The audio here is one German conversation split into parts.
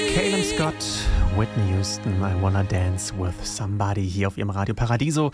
Caleb Scott, Whitney Houston, I Wanna Dance with Somebody hier auf ihrem Radio Paradiso.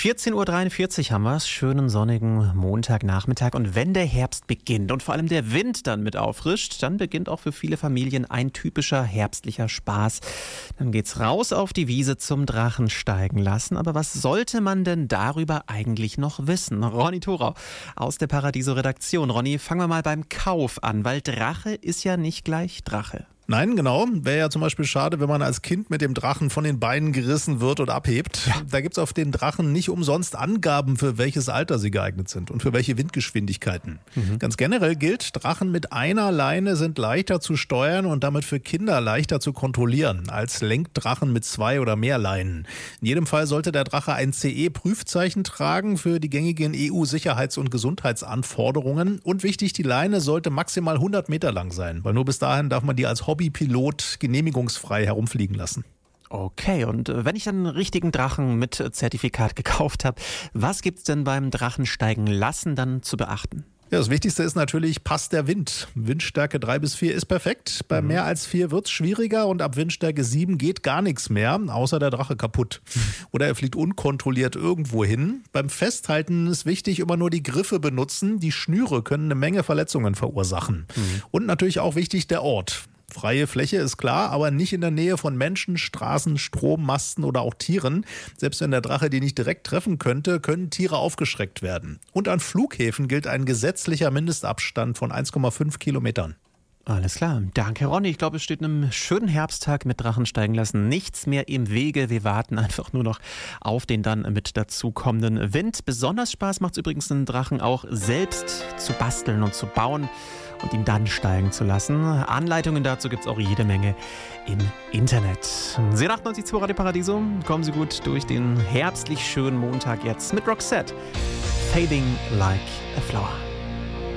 14.43 Uhr haben wir es, schönen sonnigen Montagnachmittag. Und wenn der Herbst beginnt und vor allem der Wind dann mit auffrischt, dann beginnt auch für viele Familien ein typischer herbstlicher Spaß. Dann geht's raus auf die Wiese zum Drachen steigen lassen. Aber was sollte man denn darüber eigentlich noch wissen? Ronny Thorau aus der Paradiso-Redaktion. Ronny, fangen wir mal beim Kauf an, weil Drache ist ja nicht gleich Drache. Nein, genau. Wäre ja zum Beispiel schade, wenn man als Kind mit dem Drachen von den Beinen gerissen wird und abhebt. Ja. Da gibt's auf den Drachen nicht umsonst Angaben, für welches Alter sie geeignet sind und für welche Windgeschwindigkeiten. Ganz generell gilt, Drachen mit einer Leine sind leichter zu steuern und damit für Kinder leichter zu kontrollieren als Lenkdrachen mit 2 oder mehr Leinen. In jedem Fall sollte der Drache ein CE-Prüfzeichen tragen für die gängigen EU-Sicherheits- und Gesundheitsanforderungen. Und wichtig, die Leine sollte maximal 100 Meter lang sein, weil nur bis dahin darf man die als Hobbypilot genehmigungsfrei herumfliegen lassen. Okay, und wenn ich dann einen richtigen Drachen mit Zertifikat gekauft habe, was gibt's denn beim Drachensteigen lassen dann zu beachten? Ja, das Wichtigste ist natürlich, passt der Wind. Windstärke 3 bis 4 ist perfekt. Bei mehr als 4 wird's schwieriger und ab Windstärke 7 geht gar nichts mehr, außer der Drache kaputt. Oder er fliegt unkontrolliert irgendwo hin. Beim Festhalten ist wichtig, immer nur die Griffe benutzen. Die Schnüre können eine Menge Verletzungen verursachen. Und natürlich auch wichtig der Ort. Freie Fläche ist klar, aber nicht in der Nähe von Menschen, Straßen, Strommasten oder auch Tieren. Selbst wenn der Drache die nicht direkt treffen könnte, können Tiere aufgeschreckt werden. Und an Flughäfen gilt ein gesetzlicher Mindestabstand von 1,5 Kilometern. Alles klar. Danke, Ronny. Ich glaube, es steht einem schönen Herbsttag mit Drachen steigen lassen nichts mehr im Wege. Wir warten einfach nur noch auf den dann mit dazukommenden Wind. Besonders Spaß macht es übrigens, einen Drachen auch selbst zu basteln und zu bauen und ihn dann steigen zu lassen. Anleitungen dazu gibt es auch jede Menge im Internet. Sie 98.2 Radio Paradiso. Kommen Sie gut durch den herbstlich schönen Montag jetzt mit Roxette. Fading like a flower.